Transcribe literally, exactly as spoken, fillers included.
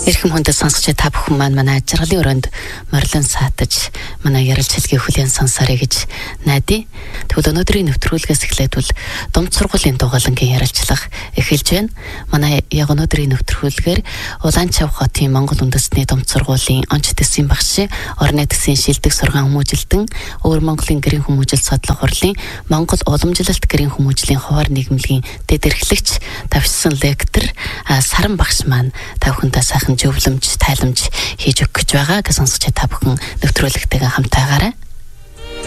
Эрхэм хүндэт сонсогч та бүхэн маань манай жаргалын өрөөнд морилон саатаж манай ярилж хэлгийн хүлээн сонсорё гэж найдаа. Тэгвэл өнөөдрийн нэвтрүүлгээс эхлээд бол Думд сургуулийн дугаалангийн ярилцлага эхэлж байна. Манай яг өнөөдрийн нэвтрүүлгээр Улаанчав хотын Монгол үндэстний Думд сургуулийн онц төсвийн багш, орны төсвийн шилдэг сургаан хүмүүжилтэн, Өвөр Монголын гэрийн хүмүүжил судлах хурлын Монгол уламжлалт гэрийн хүмүүжлийн хуваар нийгэмлэгийн дэд эрхлэгч, тавьсан лектор Саран багш маань та бүхэнтэй сайхан зөвлөмж, тайламж хийж өгөх гэж байгаа. Гэж сонсогч та бүхэн нэвтрүүлэгтэйгээ хамтаагаарай.